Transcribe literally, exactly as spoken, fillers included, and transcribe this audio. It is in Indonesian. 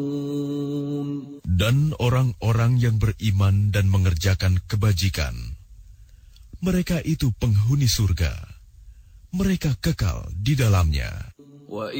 Dan orang-orang yang beriman dan mengerjakan kebajikan, mereka itu penghuni surga. Mereka kekal di dalamnya.